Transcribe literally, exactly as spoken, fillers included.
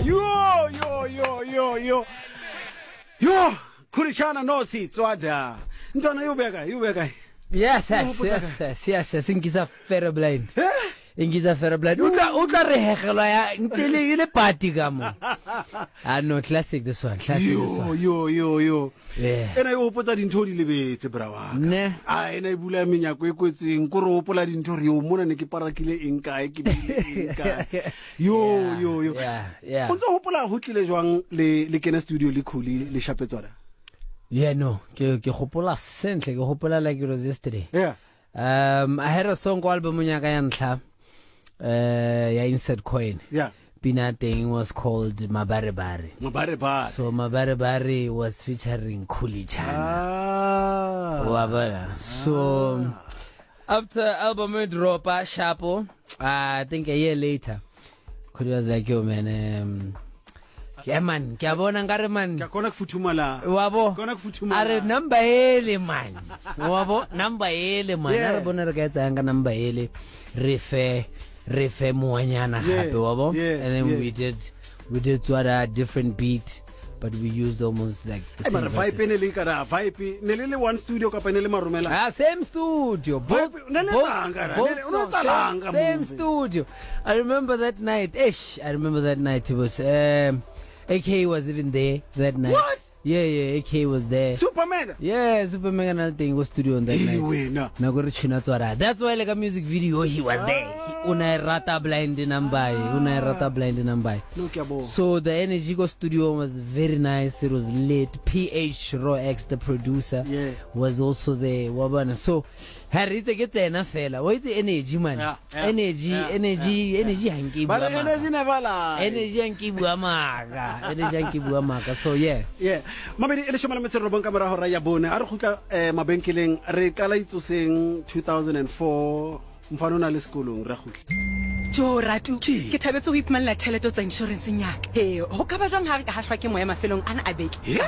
yo yo yo yo yo yo khulishana no sitswada ntwana yo beka yo beka yes yes yes yes yes yes ingiza fair blind ingiza fair blind utla utla re hegelwa ya ntele ile party kamo ah no classic this one classic yo, this one yo yo yo yeah ena yo potsa dintho di lebetse brawa ne a ena e bula menyako e kwetseng go re opola dintho re o mona ne ke parakile eng kae ke bile kae yo yo yo yeah yeah o ntse hopola ho tlile jwang le le kena studio le khuli le shapetswana yeah no ke ke gopola sentle ke gopola like it was yesterday yeah um I had a song called album nyaka ya ntlha uh ya Insert Coin yeah Pina thing was called Mabare Bare. Mabare Bare. So Mabare Bare was featuring Khuli Chana. Ah. Wabala. So ah. after album drop a Shapo, uh, I think a year later, Khuli was like, yo man, um, yeah man, kya bona ngare man. Kya kona kufutumala. Wabo. Kona kufutumala. Are number ele man. Wabo number ele man. Yeah. Are bona re ka tsanga number ele. Refe. Refe Muanyana happy wabo yeah, and then yeah. we did we did sort of different beat but we used almost like the hey, same vibe ne le kara vibe ne le one studio ka pane le marumela ah same studio both, ne le tanga both ne same, same studio I remember that night ish I remember that night it was um A K was even there that night what yeah yeah A K was there Super Mega yeah Super Mega and thing was studio on that hey, night na na go re tshina tswara that's why like a music video he was ah. there una rata blind number una rata blind number no kyabo so the energy go studio was very nice it was lit P H Raw X the producer yeah. was also there wabana so Harry it's get ena fela what is energy man yeah, yeah, energy yeah, energy yeah, energy yeah. hanki but energy never lie energy hanki bua maka energy hanki bua maka so yeah yeah mabedi ele shoma le metsero bonka mara hora ya bone a re khutla mabenkeleng re kala itsoseng two thousand four mfano na le sekolong re khutla Jo Ratu ke thabetse ho ipmanela tšhelete tsa insurance nyaka he ho ka ba jwang ha re ka hahlwa ke moya mafelong ana a beke